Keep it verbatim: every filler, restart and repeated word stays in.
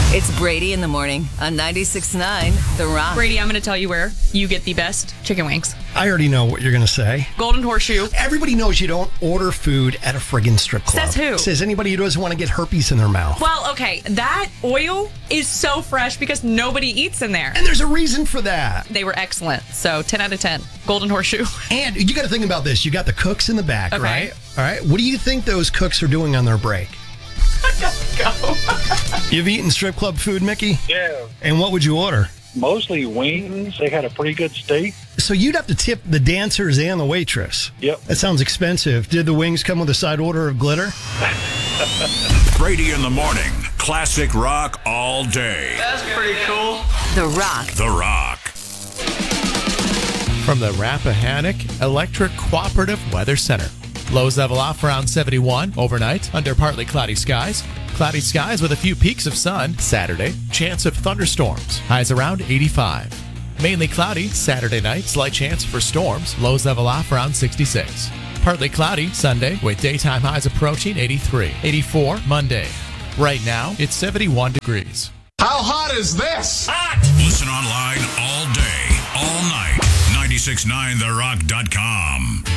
It's Brady in the morning on ninety-six point nine The Rock. Brady, I'm going to tell you where you get the best chicken wings. I already know what you're going to say. Golden Horseshoe. Everybody knows you don't order food at a friggin' strip club. Says who? Says anybody who doesn't want to get herpes in their mouth. Well, okay, that oil is so fresh because nobody eats in there. And there's a reason for that. They were excellent. So ten out of ten. Golden Horseshoe. And you got to think about this. You got the cooks in the back, Okay. right? All right. What do you think those cooks are doing on their break? I gotta go. You've eaten strip club food, Mickey? Yeah, And what would you order? mostly wings. They had a pretty good steak. So you'd have to tip the dancers and the waitress. Yep. That sounds expensive. Did the wings come with a side order of glitter? Brady in the morning. Classic rock all day. That's pretty cool. The Rock. The Rock. From the Rappahannock Electric Cooperative Weather Center. Lows level off around seventy-one overnight under partly cloudy skies. Cloudy skies with a few peaks of sun. Saturday, chance of thunderstorms. Highs around eighty-five. Mainly cloudy Saturday night. Slight chance for storms. Lows level off around sixty-six. Partly cloudy Sunday with daytime highs approaching eighty-three. eighty-four Monday. Right now, it's seventy-one degrees. How hot is this? Listen online all day, all night. nine six nine the rock dot com.